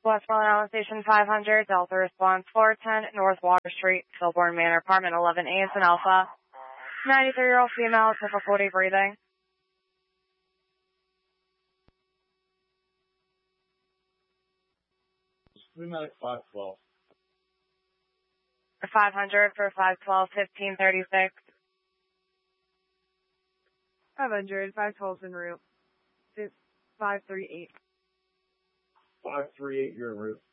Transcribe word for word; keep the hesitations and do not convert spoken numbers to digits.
Westmoreland Island Station five hundred, Delta response four ten, North Water Street, Kilbourne Manor, apartment eleven A, it's an Alpha. ninety-three-year-old female, difficulty breathing. Medic five twelve. five hundred for five twelve, fifteen thirty-six. five hundred, five twelve's en route. five three eight. five three eight, you're en route.